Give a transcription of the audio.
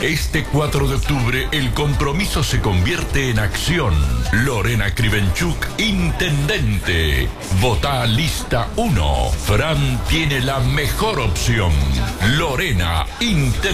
Este 4 de octubre el compromiso se convierte en acción. Lorena Krivenchuk, intendente. Votá lista 1. Fran tiene la mejor opción. Lorena, intendente.